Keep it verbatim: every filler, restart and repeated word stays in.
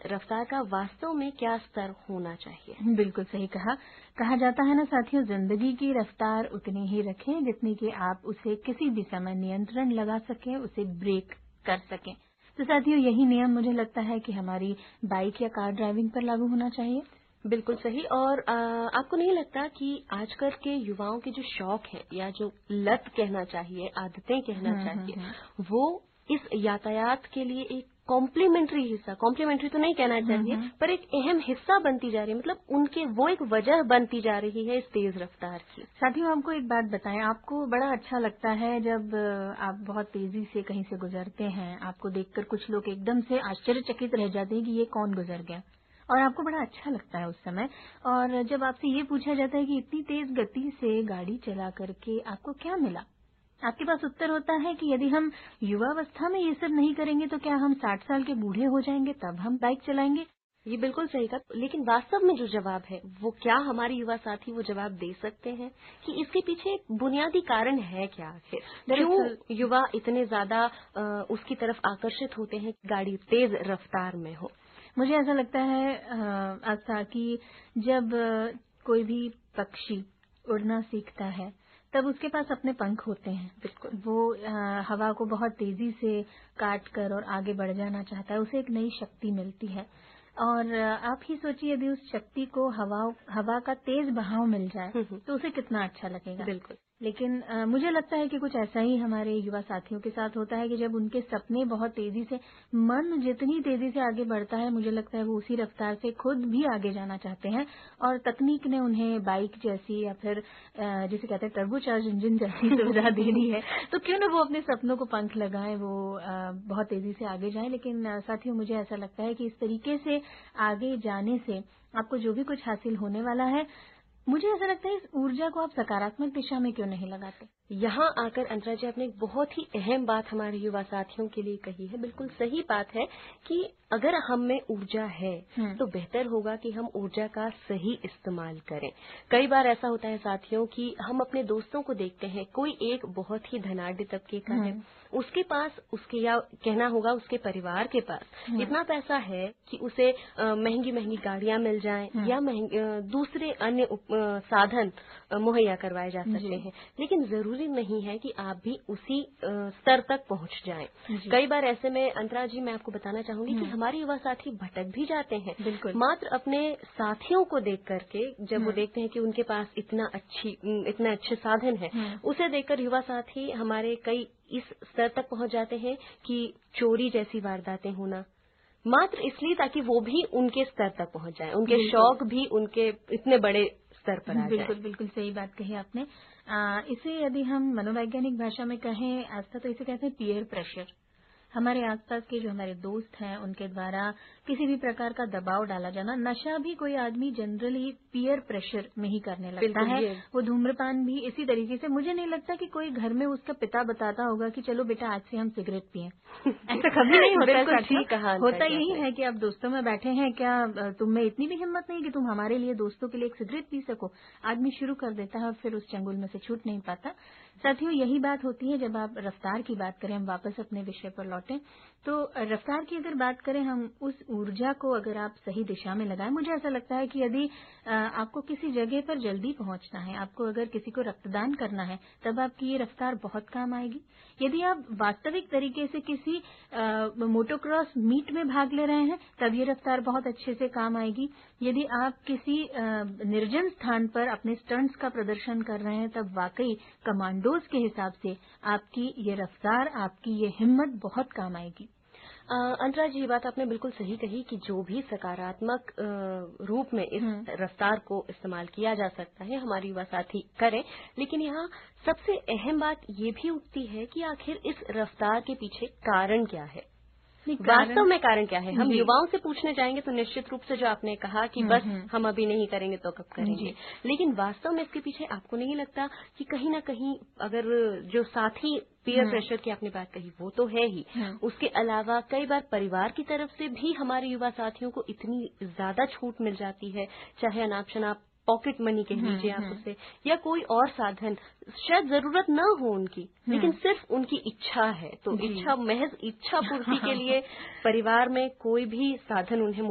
रफ्तार का वास्तव में क्या स्तर होना चाहिए? बिल्कुल सही कहा। कहा जाता है ना साथियों, जिंदगी की रफ्तार उतनी ही रखें जितनी कि आप उसे किसी भी समय नियंत्रण लगा सकें, उसे ब्रेक कर सकें। तो साथियों, यही नियम मुझे लगता है कि हमारी बाइक या कार ड्राइविंग पर लागू होना चाहिए। बिल्कुल सही। और आ, आपको नहीं लगता कि आजकल के युवाओं के जो शौक है या जो लत कहना चाहिए, आदतें कहना चाहिए, वो इस यातायात के लिए एक कॉम्प्लीमेंट्री हिस्सा, कॉम्प्लीमेंट्री तो नहीं कहना चाहिए, पर एक अहम हिस्सा बनती जा रही है। मतलब उनके वो एक वजह बनती जा रही है इस तेज रफ्तार की। साथियों, आपको एक बात बताएं, आपको बड़ा अच्छा लगता है जब आप बहुत तेजी से कहीं से गुजरते हैं, आपको देखकर कुछ लोग एकदम से आश्चर्यचकित रह जाते हैं कि ये कौन गुजर गया, और आपको बड़ा अच्छा लगता है उस समय। और जब आपसे ये पूछा जाता है कि इतनी तेज गति से गाड़ी चला करके आपको क्या मिला, आपके पास उत्तर होता है कि यदि हम युवावस्था में ये सब नहीं करेंगे तो क्या हम साठ साल के बूढ़े हो जाएंगे तब हम बाइक चलाएंगे। ये बिल्कुल सही कहा, लेकिन वास्तव में जो जवाब है वो क्या हमारे युवा साथी वो जवाब दे सकते हैं कि इसके पीछे एक बुनियादी कारण है क्या आखिर? क्यों युवा इतने ज्यादा उसकी तरफ आकर्षित होते हैं कि गाड़ी तेज रफ्तार में हो? मुझे ऐसा लगता है आस्था कि जब कोई भी पक्षी उड़ना सीखता है तब उसके पास अपने पंख होते हैं। बिल्कुल, वो आ, हवा को बहुत तेजी से काट कर और आगे बढ़ जाना चाहता है, उसे एक नई शक्ति मिलती है। और आप ही सोचिए, यदि उस शक्ति को हवा हवा का तेज बहाव मिल जाए तो उसे कितना अच्छा लगेगा। बिल्कुल। लेकिन आ, मुझे लगता है कि कुछ ऐसा ही हमारे युवा साथियों के साथ होता है कि जब उनके सपने बहुत तेजी से, मन जितनी तेजी से आगे बढ़ता है, मुझे लगता है वो उसी रफ्तार से खुद भी आगे जाना चाहते हैं। और तकनीक ने उन्हें बाइक जैसी या फिर जिसे कहते हैं टर्बोचार्ज इंजन जैसी सुविधा दे दी है, तो क्यों ना वो अपने सपनों को पंख लगाएं, वो आ, बहुत तेजी से आगे जाएं। लेकिन आ, साथियों, मुझे ऐसा लगता है कि इस तरीके से आगे जाने से आपको जो भी कुछ हासिल होने वाला है, मुझे ऐसा लगता है इस ऊर्जा को आप सकारात्मक दिशा में क्यों नहीं लगाते। यहाँ आकर अंतरा जी आपने एक बहुत ही अहम बात हमारे युवा साथियों के लिए कही है। बिल्कुल सही बात है कि अगर हम में ऊर्जा है तो बेहतर होगा कि हम ऊर्जा का सही इस्तेमाल करें। कई बार ऐसा होता है साथियों कि हम अपने दोस्तों को देखते हैं, कोई एक बहुत ही धनाढ्य तबके का है, उसके पास, उसके या कहना होगा उसके परिवार के पास इतना पैसा है कि उसे महंगी महंगी गाड़ियां मिल जाएं या दूसरे अन्य साधन मुहैया करवाए जा सकते हैं, लेकिन जरूरी नहीं है कि आप भी उसी स्तर तक पहुंच जाएं। कई बार ऐसे में अंतरा जी मैं आपको बताना चाहूंगी कि हमारे युवा साथी भटक भी जाते हैं मात्र अपने साथियों को देख करके। जब वो देखते हैं कि उनके पास इतना अच्छी इतने अच्छे साधन है, उसे देखकर युवा साथी हमारे कई इस स्तर तक पहुंच जाते हैं कि चोरी जैसी वारदातें होना, मात्र इसलिए ताकि वो भी उनके स्तर तक पहुंच जाएं, उनके शौक भी उनके इतने बड़े स्तर पर आ जाए। बिल्कुल बिल्कुल सही बात कही आपने। आ, इसे यदि हम मनोवैज्ञानिक भाषा में कहें आस्था, तो इसे कहते हैं पीयर प्रेशर। हमारे आसपास के जो हमारे दोस्त हैं उनके द्वारा किसी भी प्रकार का दबाव डाला जाना। नशा भी कोई आदमी जनरली पीयर प्रेशर में ही करने लगता है। वो धूम्रपान भी इसी तरीके से। मुझे नहीं लगता कि कोई घर में उसका पिता बताता होगा कि चलो बेटा आज से हम सिगरेट पिएं। ऐसा कभी नहीं होता। होता यही है कि आप दोस्तों में बैठे हैं, क्या तुम में इतनी भी हिम्मत नहीं कि तुम हमारे लिए, दोस्तों के लिए एक सिगरेट पी सको। आदमी शुरू कर देता है और फिर उस चंगुल में से छूट नहीं पाता। साथियों, यही बात होती है जब आप रफ्तार की बात करें। हम वापस अपने विषय पर लौटें तो रफ्तार की अगर बात करें, हम उस ऊर्जा को अगर आप सही दिशा में लगाएं, मुझे ऐसा लगता है कि यदि आपको किसी जगह पर जल्दी पहुंचना है, आपको अगर किसी को रक्तदान करना है, तब आपकी ये रफ्तार बहुत काम आएगी। यदि आप वास्तविक तरीके से किसी मोटोक्रॉस मीट में भाग ले रहे हैं, तब ये रफ्तार बहुत अच्छे से काम आएगी। यदि आप किसी निर्जन स्थान पर अपने स्टंट्स का प्रदर्शन कर रहे हैं, तब वाकई कमांडोज के हिसाब से आपकी ये रफ्तार, आपकी ये हिम्मत बहुत काम आएगी। अंतरा जी, ये बात आपने बिल्कुल सही कही कि जो भी सकारात्मक रूप में इस रफ्तार को इस्तेमाल किया जा सकता है, हमारे युवा साथी करें। लेकिन यहाँ सबसे अहम बात ये भी उठती है कि आखिर इस रफ्तार के पीछे कारण क्या है, वास्तव में कारण क्या है। हम युवाओं से पूछने जाएंगे तो निश्चित रूप से जो आपने कहा कि बस हम अभी नहीं करेंगे तो कब करेंगे, लेकिन वास्तव में इसके पीछे आपको नहीं लगता कि कहीं ना कहीं अगर जो साथी पीयर प्रेशर की आपने बात कही वो तो है ही, उसके अलावा कई बार परिवार की तरफ से भी हमारे युवा साथियों को इतनी ज्यादा छूट मिल जाती है, चाहे अनाप शनाप पॉकेट मनी कह लीजिए आप उसे, या कोई और साधन, शायद जरूरत न हो उनकी, लेकिन सिर्फ उनकी इच्छा है, तो इच्छा, महज इच्छा पूर्ति के लिए परिवार में कोई भी साधन उन्हें